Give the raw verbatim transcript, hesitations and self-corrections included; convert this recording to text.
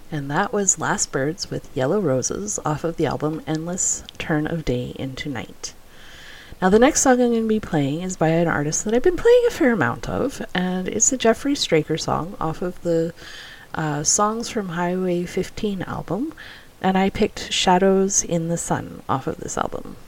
And that was Last Birds with Yellow Roses off of the album Endless Turn of Day into Night. Now the next song I'm going to be playing is by an artist that I've been playing a fair amount of, and it's a Jeffrey Straker song off of the uh, Songs from Highway fifteen album, and I picked Shadows in the Sun off of this album.